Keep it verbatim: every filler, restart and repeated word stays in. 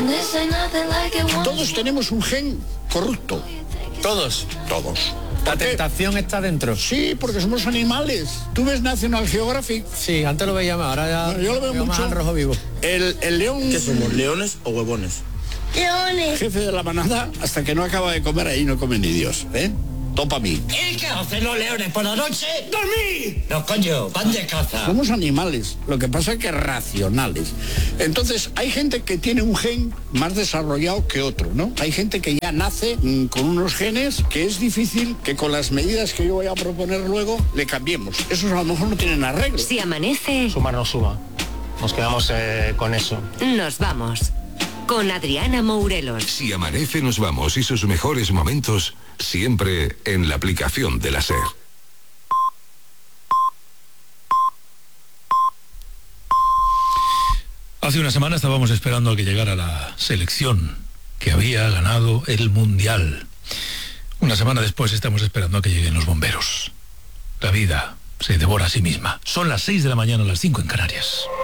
Todos tenemos un gen corrupto. ¿Todos? Todos. La tentación está dentro. Sí, porque somos animales. ¿Tú ves National Geographic? Sí, antes lo veía más, ahora ya bueno, yo lo veo, veo mucho. Más rojo vivo. El, el león... ¿Qué somos, leones o huevones? Leones. Jefe de la manada, hasta que no acaba de comer, ahí no come ni Dios, ¿eh? Topa mí. ¿Y qué hacen los leones por la noche? ¡Dormir! No, coño, van de caza. Somos animales, lo que pasa es que racionales. Entonces, hay gente que tiene un gen más desarrollado que otro, ¿no? Hay gente que ya nace mmm, con unos genes que es difícil que con las medidas que yo voy a proponer luego le cambiemos. Esos a lo mejor no tienen arreglo. Si amanece... Suma no suma. Nos quedamos eh, con eso. Nos vamos. Con Adriana Mourelos. Si amanece, nos vamos y sus mejores momentos siempre en la aplicación de la SER. Hace una semana estábamos esperando a que llegara la selección que había ganado el Mundial. Una semana después estamos esperando a que lleguen los bomberos. La vida se devora a sí misma. Son las seis de la mañana, las cinco en Canarias.